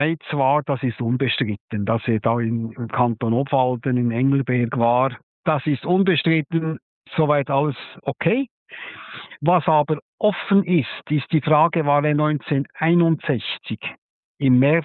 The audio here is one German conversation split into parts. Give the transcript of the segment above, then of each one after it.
Schweiz war, das ist unbestritten. Dass er da im Kanton Obwalden, in Engelberg war, das ist unbestritten. Soweit alles okay. Was aber offen ist die Frage, war er 1961, im März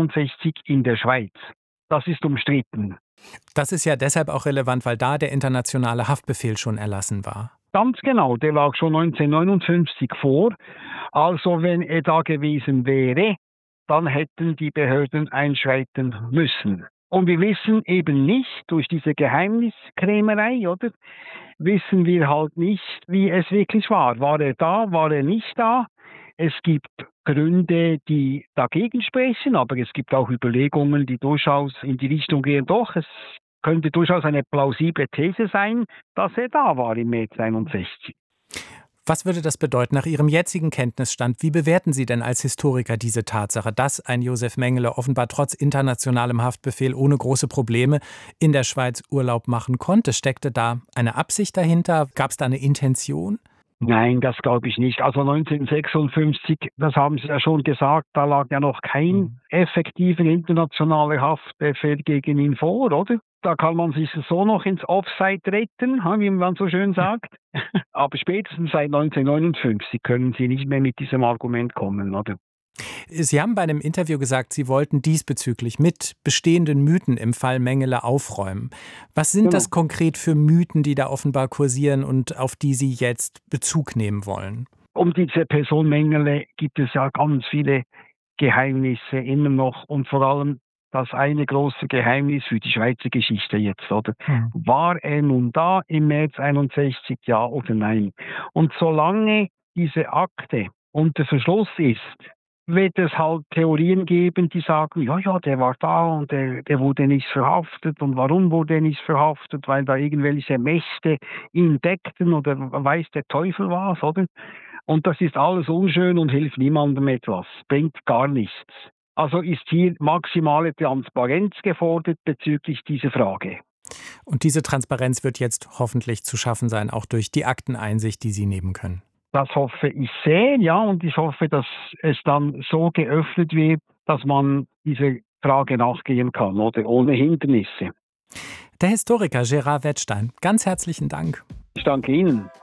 61 in der Schweiz. Das ist umstritten. Das ist ja deshalb auch relevant, weil da der internationale Haftbefehl schon erlassen war. Ganz genau, der lag schon 1959 vor. Also wenn er da gewesen wäre, dann hätten die Behörden einschreiten müssen. Und wir wissen eben nicht, durch diese Geheimniskrämerei, oder? Wissen wir halt nicht, wie es wirklich war. War er da, war er nicht da? Es gibt Gründe, die dagegen sprechen, aber es gibt auch Überlegungen, die durchaus in die Richtung gehen. Doch, es könnte durchaus eine plausible These sein, dass er da war im März 61. Was würde das bedeuten nach Ihrem jetzigen Kenntnisstand? Wie bewerten Sie denn als Historiker diese Tatsache, dass ein Josef Mengele offenbar trotz internationalem Haftbefehl ohne große Probleme in der Schweiz Urlaub machen konnte? Steckte da eine Absicht dahinter? Gab es da eine Intention? Nein, das glaube ich nicht. Also 1956, das haben Sie ja schon gesagt, da lag ja noch kein effektiver internationaler Haftbefehl gegen ihn vor, oder? Da kann man sich so noch ins Offside retten, wie man so schön sagt. Aber spätestens seit 1959 können Sie nicht mehr mit diesem Argument kommen, oder? Sie haben bei einem Interview gesagt, Sie wollten diesbezüglich mit bestehenden Mythen im Fall Mengele aufräumen. Was sind das konkret für Mythen, die da offenbar kursieren und auf die Sie jetzt Bezug nehmen wollen? Um diese Person Mengele gibt es ja ganz viele Geheimnisse immer noch und vor allem das eine große Geheimnis für die Schweizer Geschichte jetzt, oder? War er nun da im März 61, ja oder nein? Und solange diese Akte unter Verschluss ist, wird es halt Theorien geben, die sagen, ja, der war da und der wurde nicht verhaftet. Und warum wurde er nicht verhaftet? Weil da irgendwelche Mächte ihn deckten oder weiß der Teufel was, oder? Und das ist alles unschön und hilft niemandem etwas, bringt gar nichts. Also ist hier maximale Transparenz gefordert bezüglich dieser Frage. Und diese Transparenz wird jetzt hoffentlich zu schaffen sein, auch durch die Akteneinsicht, die Sie nehmen können. Das hoffe ich sehr, ja, und ich hoffe, dass es dann so geöffnet wird, dass man dieser Frage nachgehen kann, oder ohne Hindernisse. Der Historiker Gerard Wettstein, ganz herzlichen Dank. Ich danke Ihnen.